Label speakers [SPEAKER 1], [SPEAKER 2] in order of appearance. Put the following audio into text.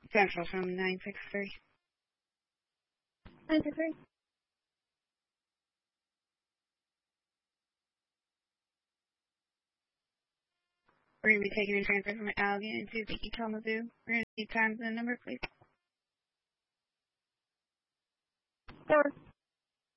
[SPEAKER 1] Central from 963.
[SPEAKER 2] 963.
[SPEAKER 1] We're going to be taking a transfer from Allegan to the Kalamazoo. We're going to need times and number, please.
[SPEAKER 2] 4.